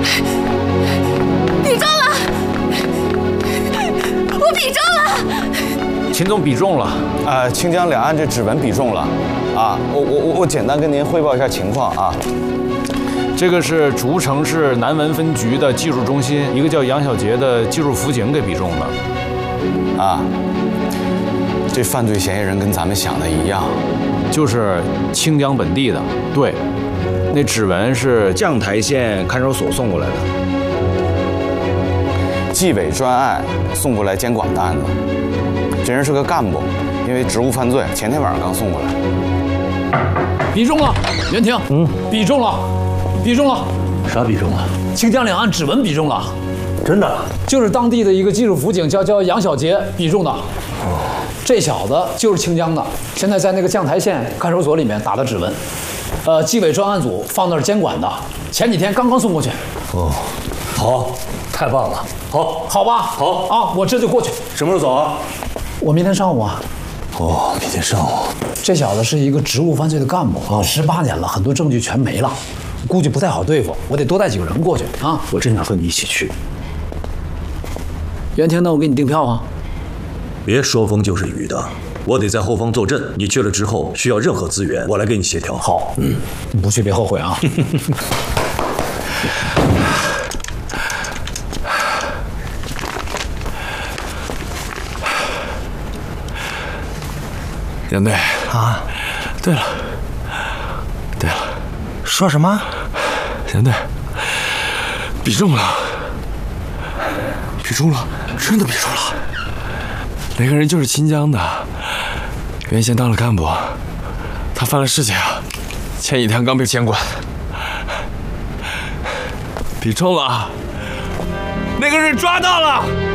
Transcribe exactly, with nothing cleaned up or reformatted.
比中了，我比中了。 秦总比中了， 啊，清江两岸这指纹比中了，啊，我我我我简单跟您汇报一下情况啊。 这个是竹城市南文分局的技术中心，一个叫杨小杰的技术辅警给比中的。 啊，这犯罪嫌疑人跟咱们想的一样， 就是清江本地的。对，那指纹是绛台县看守所送过来的。 纪委专案送过来监管的案子，这人是个干部，因为职务犯罪，前天晚上刚送过来。 比中了，袁婷，嗯，比中了，比中了。 啥比中了？ 清江两岸指纹比中了。 真的？ 就是当地的一个技术辅警叫叫杨小杰比中的。哦，这小子就是清江的，现在在那个绛台县看守所里面打的指纹，呃，纪委专案组放那儿监管的，前几天刚刚送过去。 哦，好，太棒了，好， 好吧， 好啊，我这就过去。 什么时候走啊？ 我明天上午啊。 哦，明天上午。 这小子是一个职务犯罪的干部，啊，十八年了，很多证据全没了，估计不太好对付，我得多带几个人过去啊。 我真想和你一起去。 袁婷，那我给你订票啊。 别说风就是雨的，我得在后方坐镇。你去了之后，需要任何资源，我来给你协调。 好，嗯，不去别后悔啊。 杨队啊， 对了，对了， 说什么？ 杨队，比中了，比中了，真的比中了。那个人就是新疆的，原先当了干部，他犯了事情啊，前几天刚被监管，比中了，那个人抓到了。